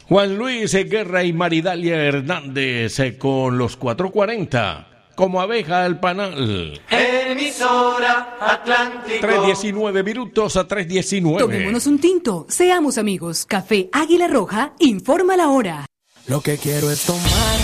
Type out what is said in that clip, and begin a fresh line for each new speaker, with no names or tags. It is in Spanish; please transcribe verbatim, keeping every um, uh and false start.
Juan Luis Guerra y Maridalia Hernández eh, con los cuatrocientos cuarenta. Como abeja al panal.
Emisora Atlántico.
tres diecinueve minutos a tres diecinueve.
Tomémonos un tinto, seamos amigos. Café Águila Roja informa la hora.
Lo que quiero es tomar